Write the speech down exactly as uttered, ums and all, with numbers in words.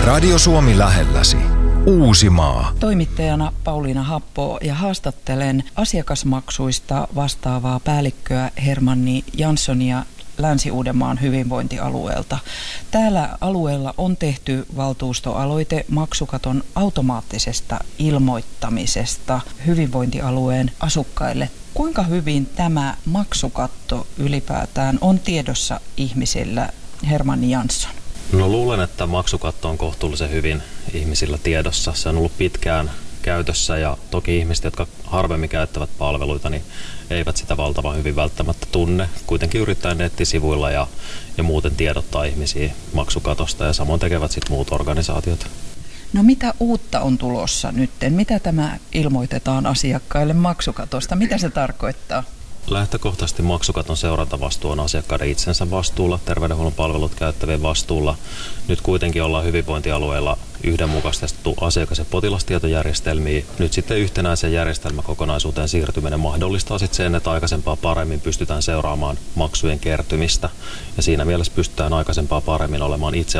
Radio Suomi lähelläsi. Uusimaa. Toimittajana Pauliina Happo ja haastattelen asiakasmaksuista vastaavaa päällikköä Hermanni Janssonia Länsi-Uudenmaan hyvinvointialueelta. Täällä alueella on tehty valtuustoaloite maksukaton automaattisesta ilmoittamisesta hyvinvointialueen asukkaille. Kuinka hyvin tämä maksukatto ylipäätään on tiedossa ihmisillä, Hermanni Jansson? No luulen, että maksukatto on kohtuullisen hyvin ihmisillä tiedossa. Se on ollut pitkään käytössä ja toki ihmiset, jotka harvemmin käyttävät palveluita, niin eivät sitä valtavan hyvin välttämättä tunne. Kuitenkin yrittää nettisivuilla ja, ja muuten tiedottaa ihmisiä maksukatosta ja samoin tekevät sitten muut organisaatiot. No mitä uutta on tulossa nyt? Mitä tämä ilmoitetaan asiakkaille maksukatosta? Mitä se tarkoittaa? Lähtökohtaisesti maksukaton seurantavastuu on asiakkaiden itsensä vastuulla, terveydenhuollon palvelut käyttävien vastuulla. Nyt kuitenkin ollaan hyvinvointialueilla yhdenmukaistettu asiakas- ja potilastietojärjestelmiä. Nyt sitten yhtenäisen järjestelmäkokonaisuuteen siirtyminen mahdollistaa sitten sen, että aikaisempaa paremmin pystytään seuraamaan maksujen kertymistä. Ja siinä mielessä pystytään aikaisempaa paremmin olemaan itse